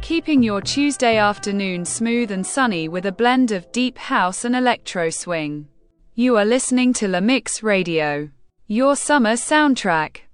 keeping your Tuesday afternoon smooth and sunny with a blend of deep house and electro swing. You are listening to La Mix Radio, your summer soundtrack.